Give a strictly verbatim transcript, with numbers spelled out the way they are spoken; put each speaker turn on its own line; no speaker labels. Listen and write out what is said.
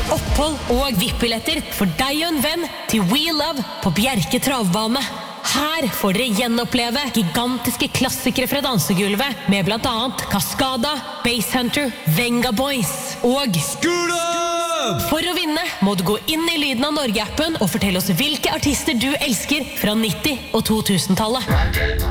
opphold og V I P-billetter for deg og en venn til We Love på Bjerke Travbane. Her får dere gjenoppleve gigantiske klassikere fra dansegulvet med blant annet Cascada, Basshunter, Venga Boys og
Skula!
For å vinne må du gå inn i Lyden av Norge-appen og fortelle oss hvilke artister du elsker fra nitti- og to tusen-tallet.